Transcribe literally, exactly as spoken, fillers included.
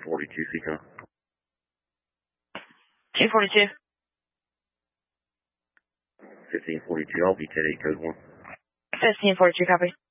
forty-two, Seco. two forty-two. fifteen forty-two, I'll be ten eight, code one. fifteen forty-two, copy.